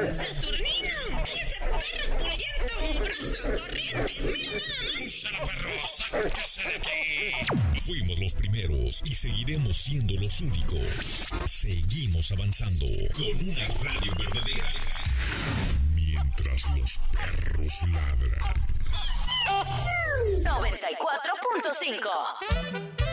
¡Saturnino! ¡Y ese perro pulguiento, mugroso, corriente! ¡Mira nada más! ¡Úsala, perro! ¡Sáquese de aquí! Fuimos los primeros y seguiremos siendo los únicos. Seguimos avanzando con una radio verdadera. Mientras los perros ladran. 94.5